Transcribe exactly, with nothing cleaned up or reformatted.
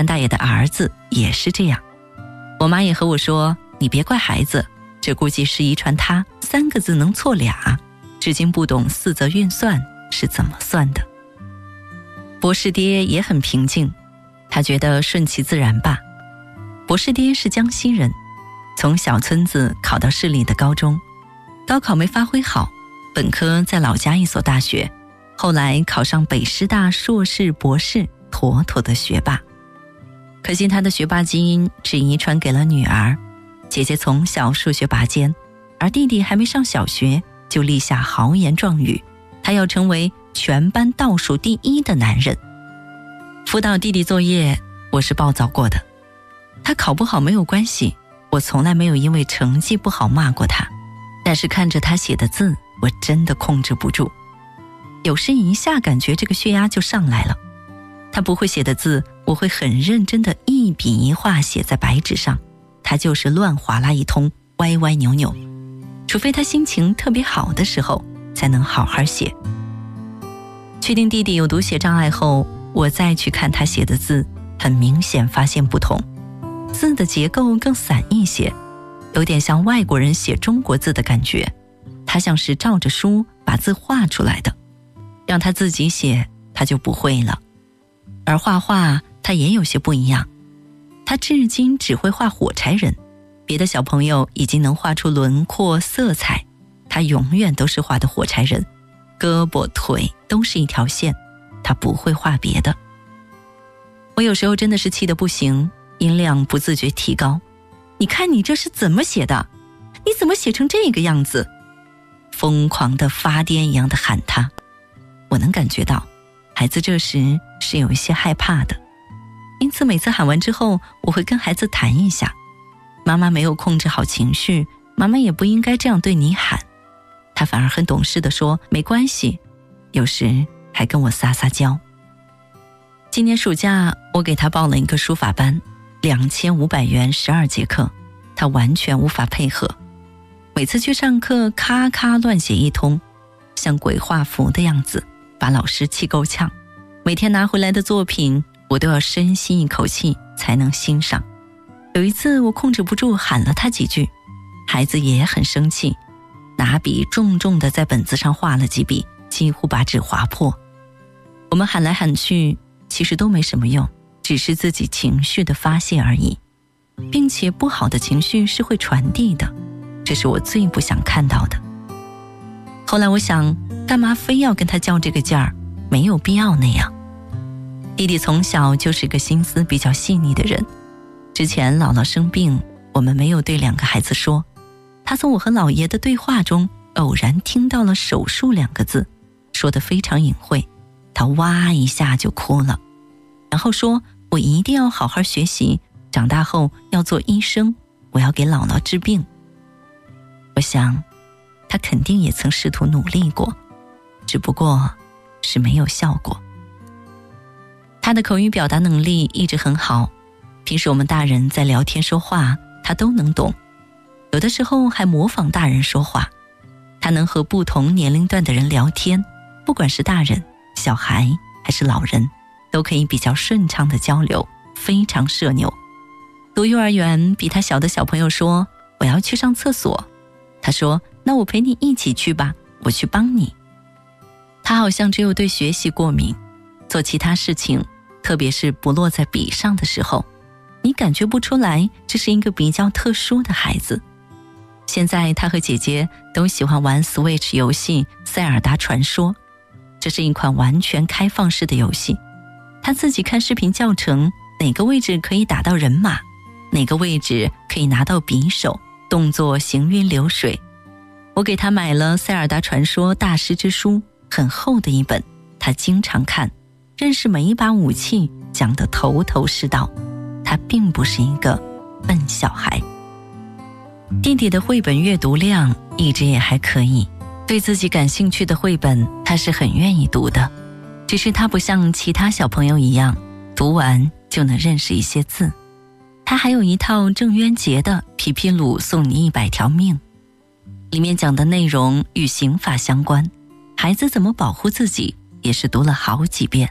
山大爷的儿子也是这样。我妈也和我说，你别怪孩子，这估计是遗传他三个字能错俩，至今不懂四则运算是怎么算的。博士爹也很平静，他觉得顺其自然吧。博士爹是江西人，从小村子考到市里的高中，高考没发挥好，本科在老家一所大学，后来考上北师大硕士博士，妥妥的学霸。可惜他的学霸基因只遗传给了女儿，姐姐从小数学拔尖，而弟弟还没上小学就立下豪言壮语，他要成为全班倒数第一的男人。辅导弟弟作业，我是暴躁过的。他考不好没有关系，我从来没有因为成绩不好骂过他，但是看着他写的字，我真的控制不住。有时一下感觉这个血压就上来了。他不会写的字，我会很认真的一笔一画写在白纸上，他就是乱划拉一通，歪歪扭扭，除非他心情特别好的时候才能好好写。确定弟弟有读写障碍后，我再去看他写的字，很明显发现不同，字的结构更散一些，有点像外国人写中国字的感觉，他像是照着书把字画出来的，让他自己写他就不会了。而画画他也有些不一样，他至今只会画火柴人，别的小朋友已经能画出轮廓色彩，他永远都是画的火柴人，胳膊腿都是一条线，他不会画别的。我有时候真的是气得不行，音量不自觉提高，你看你这是怎么写的？你怎么写成这个样子？疯狂的发癫一样的喊他。我能感觉到孩子这时是有一些害怕的，因此每次喊完之后，我会跟孩子谈一下，妈妈没有控制好情绪，妈妈也不应该这样对你喊。他反而很懂事地说没关系，有时还跟我撒撒娇。今年暑假我给他报了一个书法班，两千五百元十二节课，他完全无法配合，每次去上课咔咔乱写一通，像鬼画符的样子，把老师气够呛。每天拿回来的作品我都要深吸一口气才能欣赏。有一次我控制不住喊了他几句，孩子也很生气，拿笔重重地在本子上画了几笔，几乎把纸划破。我们喊来喊去其实都没什么用，只是自己情绪的发泄而已，并且不好的情绪是会传递的，这是我最不想看到的。后来我想，干嘛非要跟他较这个劲儿，没有必要那样。弟弟从小就是个心思比较细腻的人，之前姥姥生病，我们没有对两个孩子说，他从我和姥爷的对话中偶然听到了手术两个字，说得非常隐晦，他哇一下就哭了，然后说我一定要好好学习，长大后要做医生，我要给姥姥治病。我想他肯定也曾试图努力过，只不过是没有效果。他的口语表达能力一直很好，平时我们大人在聊天说话他都能懂，有的时候还模仿大人说话。他能和不同年龄段的人聊天，不管是大人、小孩还是老人，都可以比较顺畅的交流，非常社牛。读幼儿园比他小的小朋友说我要去上厕所，他说那我陪你一起去吧，我去帮你。他好像只有对学习过敏，做其他事情特别是不落在笔上的时候，你感觉不出来这是一个比较特殊的孩子。现在他和姐姐都喜欢玩 Switch 游戏塞尔达传说，这是一款完全开放式的游戏，他自己看视频教程，哪个位置可以打到人马，哪个位置可以拿到匕首，动作行云流水。我给他买了塞尔达传说大师之书，很厚的一本，他经常看，认识每一把武器，讲得头头是道。他并不是一个笨小孩。弟弟的绘本阅读量一直也还可以，对自己感兴趣的绘本他是很愿意读的，只是他不像其他小朋友一样读完就能认识一些字。他还有一套郑渊洁的皮皮鲁送你一百条命，里面讲的内容与刑法相关，孩子怎么保护自己也是读了好几遍。